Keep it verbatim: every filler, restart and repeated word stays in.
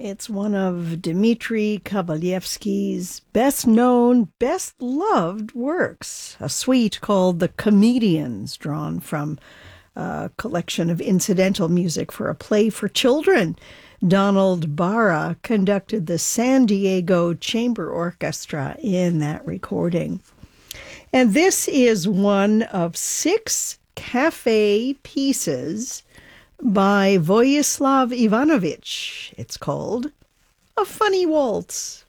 It's one of Dmitri Kovalyevsky's best-known, best-loved works, a suite called The Comedians, drawn from a collection of incidental music for a play for children. Donald Barra conducted the San Diego Chamber Orchestra in that recording. And this is one of six cafe pieces by Vojislav Ivanovic. It's called A Funny Waltz.